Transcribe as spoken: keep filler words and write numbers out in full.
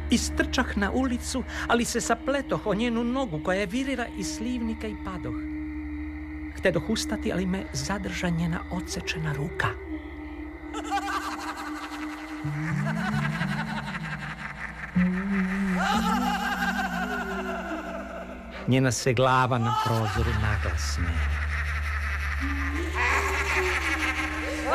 Istrčah na ulicu, ali se sapletoh o njenu nogu koja je virila iz slivnika i padoh. Htedoh ustati, ali me zadrža njena odsečena ruka. Njena se glava na prozoru naglas smeje.